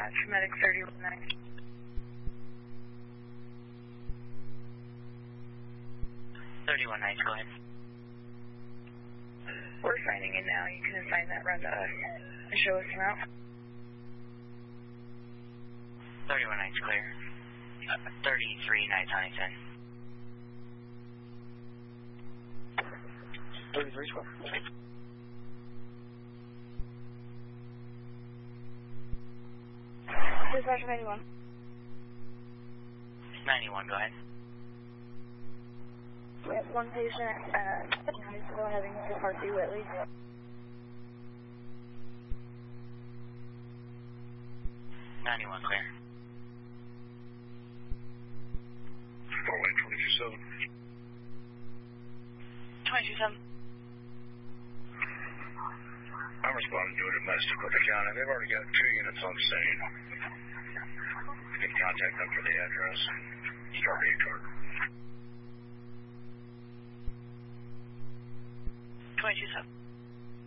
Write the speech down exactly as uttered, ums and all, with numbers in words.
dispatch, medic thirty-one nine. thirty-one nine, go ahead. We're signing in now. You can assign that run to us and show us him out. thirty-one nine's clear. Uh, thirty-three nine Huntington. thirty-three twelve. Dispatch ninety-one. ninety-one, go ahead. We have one patient at high school having to Part B Whitley. ninety-one, clear. Fort Wayne twenty-two seven. twenty-two seven. I'm responding to a domestic with the county. They've already got two units on scene. You can contact them for the address. Start me a card. twenty-two seven.